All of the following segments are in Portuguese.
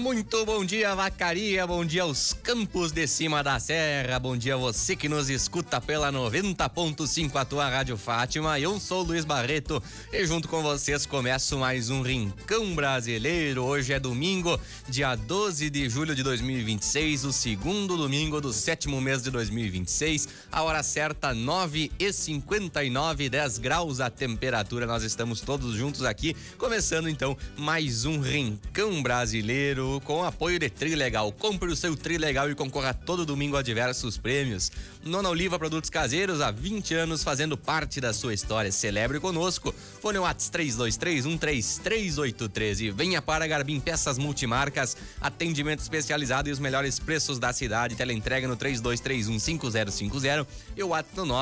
Muito bom dia, Vacaria, bom dia aos campos de cima da serra, bom dia a você que nos escuta pela 90.5, a tua Rádio Fátima. Eu sou o Luiz Barreto e junto com vocês começo mais um Rincão Brasileiro. Hoje é domingo, dia 12 de julho de 2026, o segundo domingo do 7º mês de 2026, a hora certa 9h59, 10 graus a temperatura. Nós estamos todos juntos aqui, começando então mais um Rincão Brasileiro com apoio de Trilegal. Compre o seu Trilegal e concorra todo domingo a diversos prêmios. Nona Oliva Produtos Caseiros, há 20 anos fazendo parte da sua história. Celebre conosco. Fone WhatsApp 32313383 e venha para Garbim Peças Multimarcas, atendimento especializado e os melhores preços da cidade. Teleentrega no 32315050 e o WhatsApp no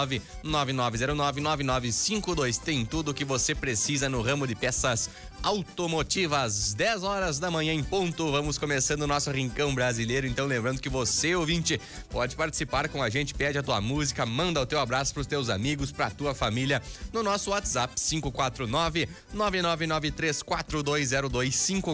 999099952. Tem tudo o que você precisa no ramo de peças automotivas. 10 horas da manhã em ponto, vamos começando o nosso Rincão Brasileiro. Então lembrando que você, ouvinte, pode participar com a gente, pede a tua música, manda o teu abraço pros teus amigos, pra tua família, no nosso WhatsApp 549-9993-4202,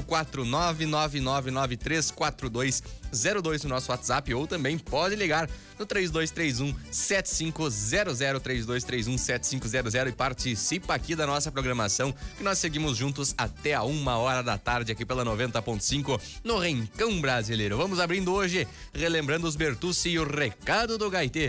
549-9993-4202 no nosso WhatsApp, ou também pode ligar no 3231-7500, 3231-7500 e participa aqui da nossa programação, que nós seguimos juntos até a 1h da tarde aqui pela 90.5 no Rincão Brasileiro. Vamos abrindo hoje, relembrando os Bertucci e o recado do gaiteiro.